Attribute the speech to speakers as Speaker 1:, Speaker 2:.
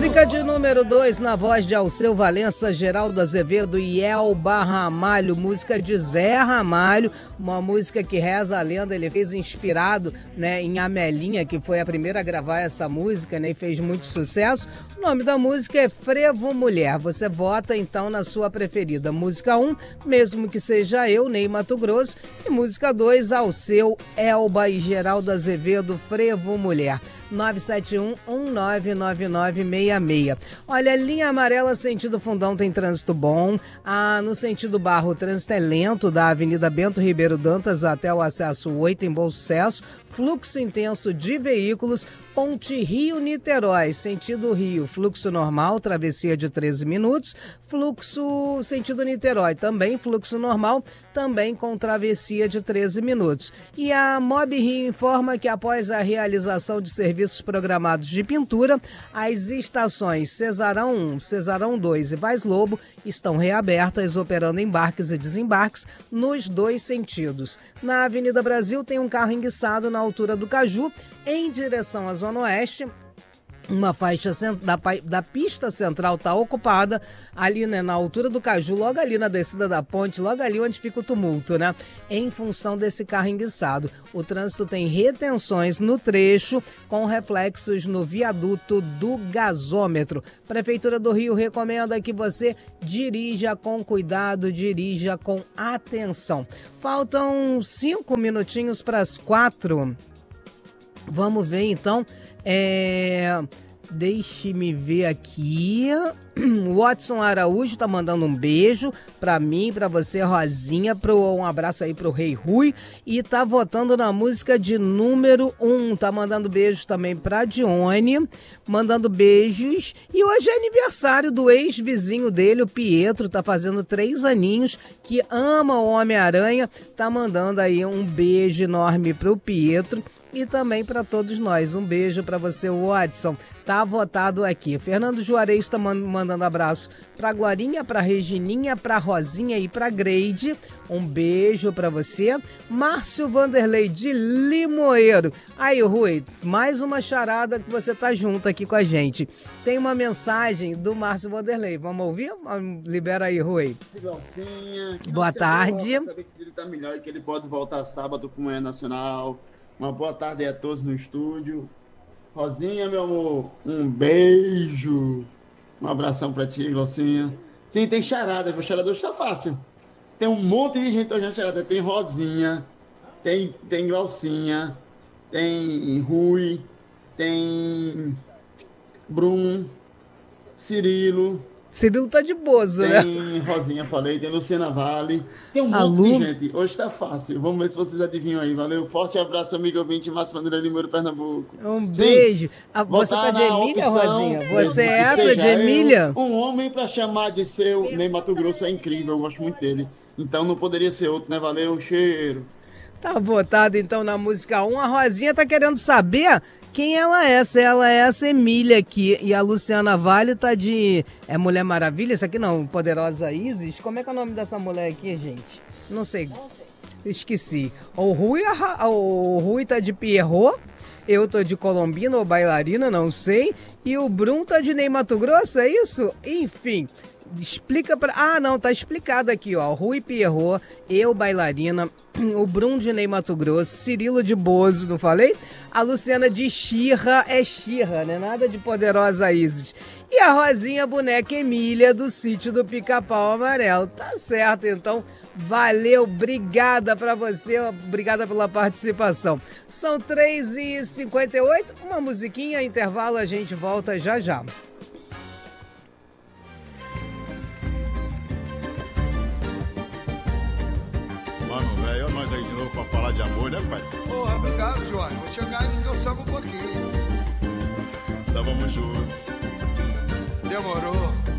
Speaker 1: Música de número 2 na voz de Alceu Valença, Geraldo Azevedo e Elba Ramalho, música de Zé Ramalho, uma música que reza a lenda, ele fez inspirado, né, em Amelinha, que foi a primeira a gravar essa música, né, e fez muito sucesso. O nome da música é Frevo Mulher. Você vota então na sua preferida. Música 1, mesmo que seja eu, Ney Matogrosso, e música 2, Alceu, Elba e Geraldo Azevedo, Frevo Mulher. 971-199966. Olha, linha amarela sentido Fundão tem trânsito bom. No sentido Barro, o trânsito é lento da Avenida Bento Ribeiro Dantas até o acesso 8 em Bom Sucesso. Fluxo intenso de veículos. Ponte Rio-Niterói, sentido Rio, fluxo normal, travessia de 13 minutos. Fluxo sentido Niterói, também fluxo normal, também com travessia de 13 minutos. E a Mob Rio informa que após a realização de serviços programados de pintura, as estações Cesarão 1, Cesarão 2 e Vaz Lobo estão reabertas, operando embarques e desembarques nos dois sentidos. Na Avenida Brasil tem um carro enguiçado na altura do Caju, em direção à Zona Oeste. Uma faixa da pista central está ocupada, ali, né, na altura do Caju, logo ali na descida da ponte, logo ali onde fica o tumulto, né? Em função desse carro enguiçado. O trânsito tem retenções no trecho, com reflexos no viaduto do gasômetro. Prefeitura do Rio recomenda que você dirija com cuidado, dirija com atenção. Faltam 5 minutinhos para as 4. Vamos ver então, deixe-me ver aqui, o Watson Araújo está mandando um beijo para mim, para você, Rosinha, um abraço aí pro Rei Rui, e tá votando na música de número 1, tá mandando beijos também pra Dione, mandando beijos, e hoje é aniversário do ex-vizinho dele, o Pietro, tá fazendo 3 aninhos, que ama o Homem-Aranha, tá mandando aí um beijo enorme pro Pietro, e também para todos nós. Um beijo para você, Watson. Tá votado aqui. Fernando Juarez está mandando abraço para Glorinha, para Regininha, para Rosinha e para Greide. Um beijo para você. Márcio Vanderlei de Limoeiro. Aí, Rui, mais uma charada que você tá junto aqui com a gente. Tem uma mensagem do Márcio Vanderlei. Vamos ouvir? Libera aí, Rui. Boa tarde.
Speaker 2: Saber que ele tá melhor e que ele pode voltar sábado com o Manhã Nacional. Uma boa tarde a todos no estúdio. Rosinha, meu amor, um beijo. Um abração pra ti, Glaucinha. Sim, tem charada, o charada hoje tá fácil. Tem um monte de gente hoje na charada. Tem Rosinha, tem Glaucinha, tem Rui, tem Brum, Cirilo.
Speaker 1: Cirilo tá de bozo, né?
Speaker 2: Tem Rosinha, falei, tem Luciana Vale, tem um monte de gente. Hoje tá fácil. Vamos ver se vocês adivinham aí. Valeu, forte abraço, amigo ouvinte, Márcio Vanderlei Limoeiro, Pernambuco.
Speaker 1: Um beijo. Você tá de Emília, Rosinha? Você é essa de Emília?
Speaker 2: Um homem pra chamar de seu Ney Matogrosso é incrível, eu gosto muito dele. Então não poderia ser outro, né? Valeu, cheiro.
Speaker 1: Tá votado então na música 1. A Rosinha tá querendo saber quem ela é. Se ela é essa Emília aqui. E a Luciana Vale tá de... É Mulher Maravilha? Isso aqui não, Poderosa Isis? Como é que é o nome dessa mulher aqui, gente? Não sei. Esqueci. O Rui tá de Pierrot. Eu tô de Colombina ou bailarina, não sei. E o Brum tá de Ney Matogrosso, é isso? Enfim... Explica pra... não, tá explicado aqui, ó. Rui Pierrot, eu bailarina, o Brum de Ney Matogrosso, Cirilo de Bozo, não falei? A Luciana de Xirra, é Xirra, né? Nada de Poderosa Isis. E a Rosinha boneca Emília do Sítio do Pica-Pau Amarelo. Tá certo, então. Valeu, obrigada pra você, obrigada pela participação. São 3h58, uma musiquinha, intervalo, a gente volta já já.
Speaker 3: Mano, velho, olha nós aí de novo pra falar de amor, né, pai?
Speaker 4: Porra, obrigado, João. Vou chegar e eu salvo um pouquinho.
Speaker 3: Então vamos juntos.
Speaker 4: Demorou.